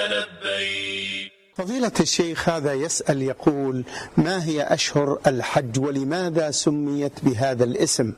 فضيلة الشيخ هذا يسأل يقول: ما هي أشهر الحج ولماذا سميت بهذا الاسم؟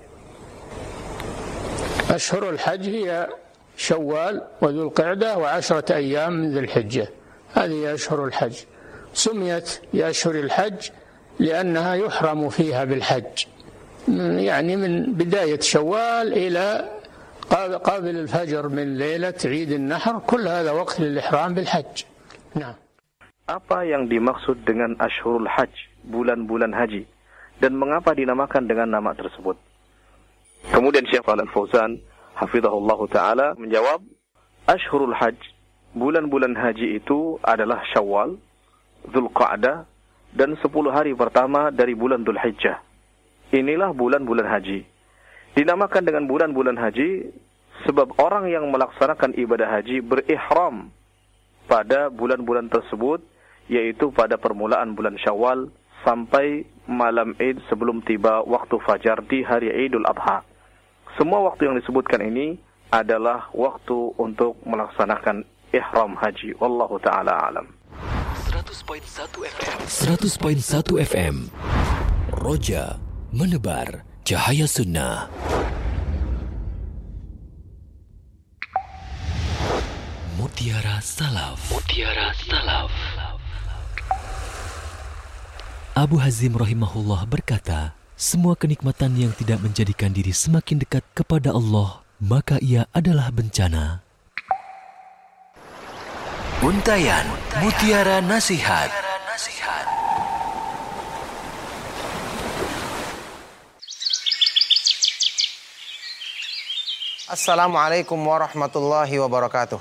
أشهر الحج هي شوال وذو القعدة و10 أيام من ذي الحجة، هذه أشهر الحج. سميت بأشهر الحج لأنها يحرم فيها بالحج، يعني من بداية شوال إلى قابل الفجر من ليلة عيد النحر، كل هذا وقت للإحرام بالحج. نعم. Apa yang dimaksud dengan Ashhurul Hajj, bulan-bulan haji, dan mengapa dinamakan dengan nama tersebut? Kemudian Syekh Shalih Al-Fauzan hafizahullah taala menjawab, Ashhurul Hajj, bulan-bulan haji itu adalah Syawal, Dzulqa'dah, dan 10 hari pertama dari bulan Dzulhijjah. Inilah bulan-bulan haji. Dinamakan dengan bulan-bulan haji sebab orang yang melaksanakan ibadah haji berihram pada bulan-bulan tersebut, yaitu pada permulaan bulan Syawal sampai malam Id sebelum tiba waktu fajar di hari Idul Adha. Semua waktu yang disebutkan ini adalah waktu untuk melaksanakan ihram haji. Wallahu ta'ala alam. 100.1 FM Roja menebar cahaya sunnah. Mutiara Salaf. Mutiara Salaf. Abu Hazim rahimahullah berkata, semua kenikmatan yang tidak menjadikan diri semakin dekat kepada Allah, maka ia adalah bencana. Untayan Mutiara Nasihat. Assalamualaikum warahmatullahi wabarakatuh.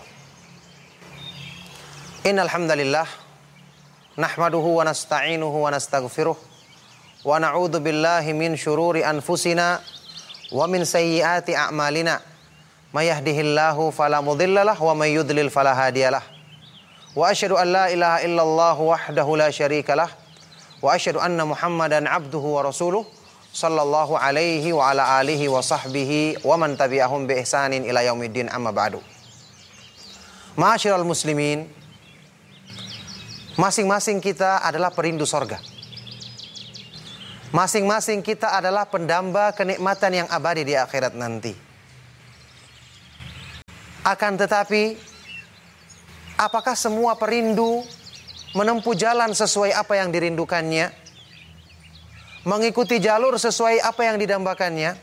Innal hamdalillah nahmaduhu wa nasta'inuhu wa nastaghfiruh wa na'udzu billahi min syururi anfusina wa min sayyiati a'malina. May yahdihillahu fala mudhillalah wa may yudlil fala hadiyalah. Wa asyhadu an la ilaha illallah wahdahu la syarikalah wa asyhadu anna Muhammadan abduhu wa rasuluh sallallahu alaihi wa ala alihi wa sahbihi wa man tabi'ahum bi ihsanin ila yaumiddin, amma ba'du. Ma'asyiral muslimin, masing-masing kita adalah perindu sorga. Masing-masing kita adalah pendamba kenikmatan yang abadi di akhirat nanti. Akan tetapi, apakah semua perindu menempuh jalan sesuai apa yang dirindukannya? Mengikuti jalur sesuai apa yang didambakannya?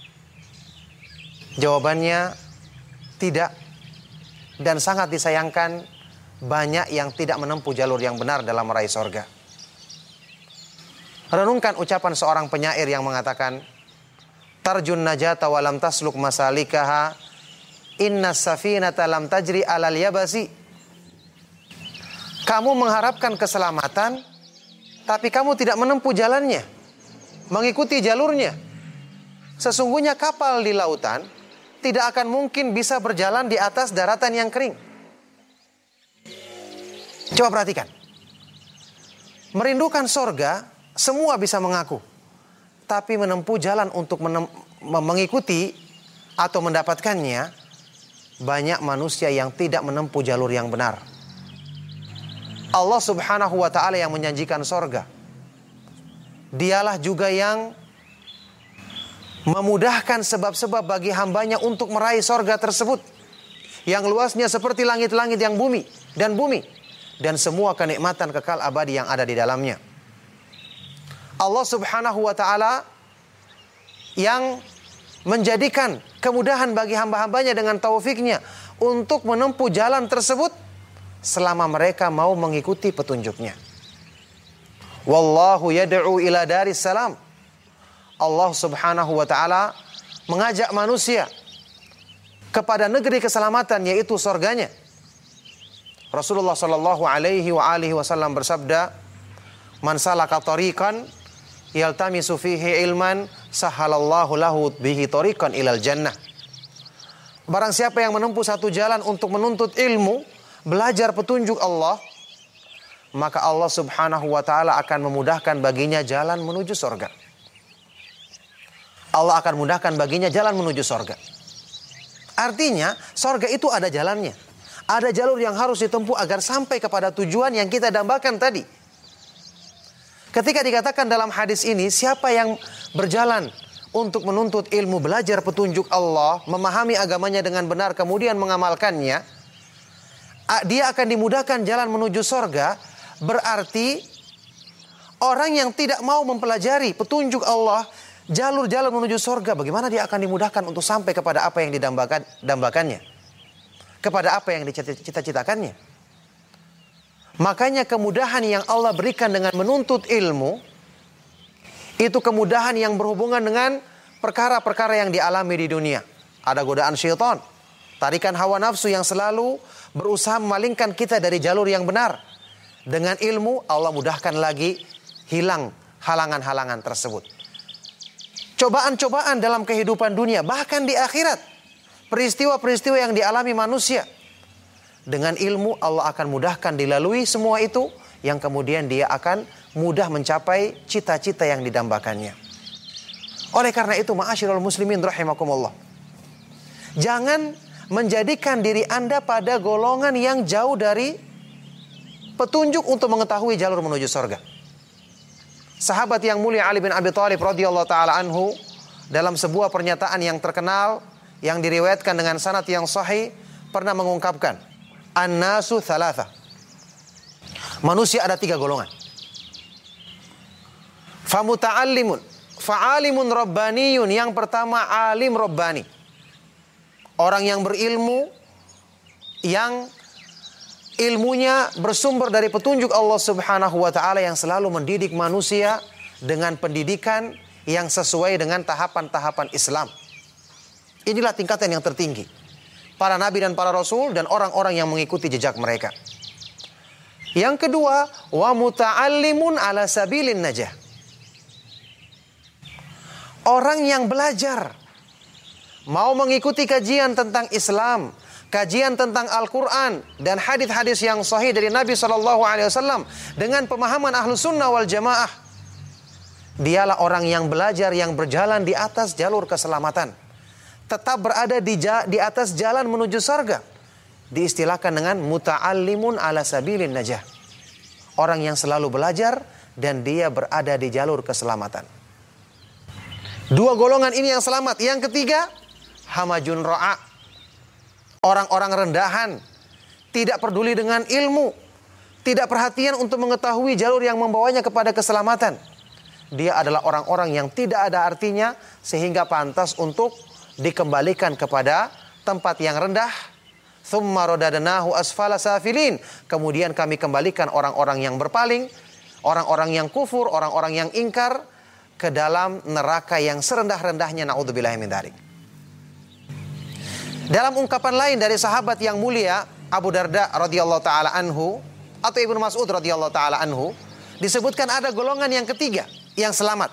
Jawabannya tidak. Dan sangat disayangkan, banyak yang tidak menempuh jalur yang benar dalam meraih sorga. Renungkan ucapan seorang penyair yang mengatakan, Tarjun najata wa lam tasluk masalikaha, inna safinata lam tajri alal yabasi. Kamu mengharapkan keselamatan, tapi kamu tidak menempuh jalannya, mengikuti jalurnya. Sesungguhnya kapal di lautan tidak akan mungkin bisa berjalan di atas daratan yang kering. Coba perhatikan. Merindukan sorga, semua bisa mengaku. Tapi menempuh jalan untuk mengikuti atau mendapatkannya, banyak manusia yang tidak menempuh jalur yang benar. Allah subhanahu wa ta'ala yang menjanjikan sorga. Dialah juga yang memudahkan sebab-sebab bagi hambanya untuk meraih sorga tersebut, yang luasnya seperti langit-langit yang bumi dan semua kenikmatan kekal abadi yang ada di dalamnya. Allah subhanahu wa ta'ala yang menjadikan kemudahan bagi hamba-hambanya dengan taufiknya untuk menempuh jalan tersebut selama mereka mau mengikuti petunjuknya. Wallahu yad'u ila daris salam. Allah subhanahu wa ta'ala mengajak manusia kepada negeri keselamatan, yaitu surganya. Rasulullah sallallahu alaihi wa alihi wasallam bersabda, "Man salaka tariqan yaltamisu fihi ilman, sahalallahu lahu bihi tariqan ilal jannah." Barang siapa yang menempuh satu jalan untuk menuntut ilmu, belajar petunjuk Allah, maka Allah subhanahu wa ta'ala akan memudahkan baginya jalan menuju surga. Allah akan mudahkan baginya jalan menuju surga. Artinya, surga itu ada jalannya. Ada jalur yang harus ditempuh agar sampai kepada tujuan yang kita dambakan tadi. Ketika dikatakan dalam hadis ini, siapa yang berjalan untuk menuntut ilmu, belajar petunjuk Allah, memahami agamanya dengan benar, kemudian mengamalkannya, dia akan dimudahkan jalan menuju sorga. Berarti orang yang tidak mau mempelajari petunjuk Allah, jalur-jalur menuju sorga, bagaimana dia akan dimudahkan untuk sampai kepada apa yang dambakannya, kepada apa yang dicita-citakannya. Makanya kemudahan yang Allah berikan dengan menuntut ilmu, itu kemudahan yang berhubungan dengan perkara-perkara yang dialami di dunia. Ada godaan syaitan, tarikan hawa nafsu yang selalu berusaha memalingkan kita dari jalur yang benar. Dengan ilmu, Allah mudahkan lagi, hilang halangan-halangan tersebut. Cobaan-cobaan dalam kehidupan dunia, bahkan di akhirat, peristiwa-peristiwa yang dialami manusia, dengan ilmu Allah akan mudahkan dilalui semua itu, yang kemudian dia akan mudah mencapai cita-cita yang didambakannya. Oleh karena itu, ma'asyiral muslimin rahimakumullah, jangan menjadikan diri Anda pada golongan yang jauh dari petunjuk untuk mengetahui jalur menuju surga. Sahabat yang mulia Ali bin Abi Thalib radhiyallahu taala anhu, dalam sebuah pernyataan yang terkenal yang diriwayatkan dengan sanad yang sahih, pernah mengungkapkan, an-nasu thalatha. Manusia ada 3 golongan. Famuta'allimun, fa'alimun rabbaniyun. Yang pertama, alim rabbani. Orang yang berilmu, yang ilmunya bersumber dari petunjuk Allah Subhanahu wa ta'ala, yang selalu mendidik manusia dengan pendidikan yang sesuai dengan tahapan-tahapan Islam. Inilah tingkatan yang tertinggi. Para nabi dan para rasul dan orang-orang yang mengikuti jejak mereka. Yang kedua, wa muta'allimun ala sabilin najah. Orang yang belajar, mau mengikuti kajian tentang Islam, kajian tentang Al-Quran dan hadis-hadis yang sahih dari Nabi SAW dengan pemahaman Ahlus Sunnah wal Jamaah. Dialah orang yang belajar, yang berjalan di atas jalur keselamatan, tetap berada di atas jalan menuju surga. Diistilahkan dengan muta'allimun ala sabilin najah. Orang yang selalu belajar dan dia berada di jalur keselamatan. 2 golongan ini yang selamat. Yang ketiga, hamajun ra'a. Orang-orang rendahan, tidak peduli dengan ilmu, tidak perhatian untuk mengetahui jalur yang membawanya kepada keselamatan. Dia adalah orang-orang yang tidak ada artinya, sehingga pantas untuk dikembalikan kepada tempat yang rendah. Tsumma radadnahu asfala safilin. Kemudian kami kembalikan orang-orang yang berpaling, orang-orang yang kufur, orang-orang yang ingkar ke dalam neraka yang serendah-rendahnya, naudzubillahi min dzalik. Dalam ungkapan lain dari sahabat yang mulia Abu Darda radhiyallahu taala anhu atau Ibnu Mas'ud radhiyallahu taala anhu, disebutkan ada golongan yang ketiga yang selamat.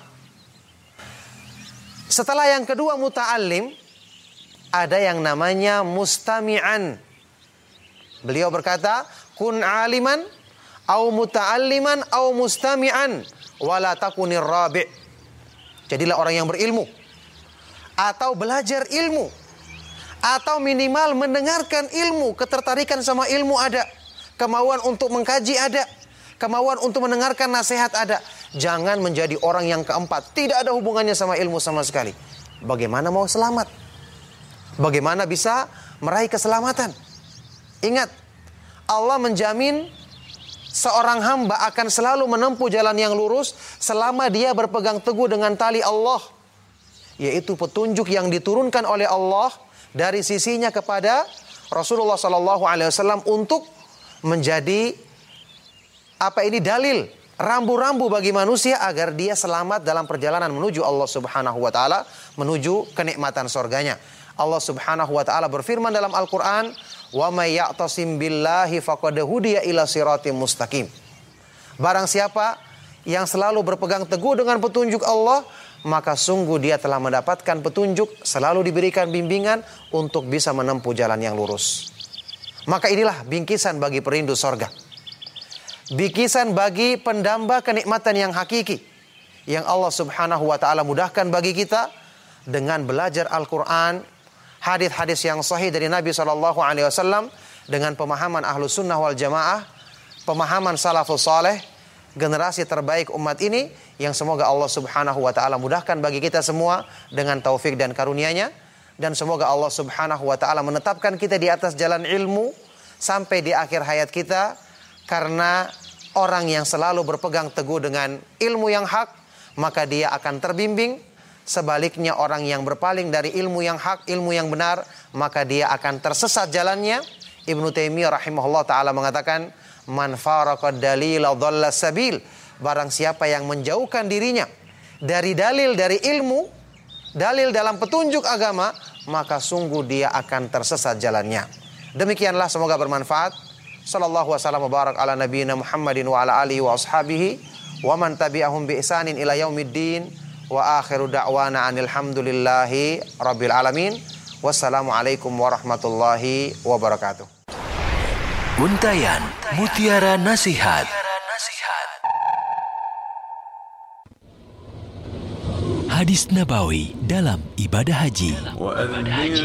Setelah yang kedua muta'allim, ada yang namanya mustami'an. Beliau berkata, kun aliman au muta'alliman au mustami'an wala takunir rabi'. Jadilah orang yang berilmu, atau belajar ilmu, atau minimal mendengarkan ilmu. Ketertarikan sama ilmu ada, kemauan untuk mengkaji ada, kemauan untuk mendengarkan nasihat ada. Jangan menjadi orang yang keempat, tidak ada hubungannya sama ilmu sama sekali. Bagaimana mau selamat? Bagaimana bisa meraih keselamatan? Ingat, Allah menjamin seorang hamba akan selalu menempuh jalan yang lurus selama dia berpegang teguh dengan tali Allah, yaitu petunjuk yang diturunkan oleh Allah dari sisinya kepada Rasulullah SAW untuk menjadi dalil, rambu-rambu bagi manusia agar dia selamat dalam perjalanan menuju Allah Subhanahu wa taala, menuju kenikmatan surganya. Allah Subhanahu wa taala berfirman dalam Al-Qur'an, "Wa may ya'tasim billahi faqad hudiya ila siratim mustaqim." Barang siapa yang selalu berpegang teguh dengan petunjuk Allah, maka sungguh dia telah mendapatkan petunjuk, selalu diberikan bimbingan untuk bisa menempuh jalan yang lurus. Maka inilah bingkisan bagi perindu sorga, bingkisan bagi pendamba kenikmatan yang hakiki, yang Allah Subhanahu wa ta'ala mudahkan bagi kita dengan belajar Al-Quran, hadis-hadis yang sahih dari Nabi SAW, dengan pemahaman Ahlus Sunnah wal Jamaah, pemahaman salafus saleh, generasi terbaik umat ini, yang semoga Allah Subhanahu wa taala mudahkan bagi kita semua dengan taufik dan karunia-Nya, dan semoga Allah Subhanahu wa taala menetapkan kita di atas jalan ilmu sampai di akhir hayat kita, karena orang yang selalu berpegang teguh dengan ilmu yang hak, maka dia akan terbimbing. Sebaliknya orang yang berpaling dari ilmu yang hak, ilmu yang benar, maka dia akan tersesat jalannya. Ibnu Taimiyah rahimahullah ta'ala mengatakan, man faraqad dalila dhalla sabil. Barang siapa yang menjauhkan dirinya dari dalil, dari ilmu, dalil dalam petunjuk agama, maka sungguh dia akan tersesat jalannya. Demikianlah, semoga bermanfaat. Sallallahu wasallam wa barak ala nabiyina Muhammadin wa ala alihi wa ashabihi wa man tabi'ahum bi ihsanin ila yaumiddin. Wa akhiru da'wana anil hamdulillahi rabbil alamin. Wassalamualaikum warahmatullahi wabarakatuh. Untayan Mutiara Nasihat. Hadis Nabawi dalam ibadah haji.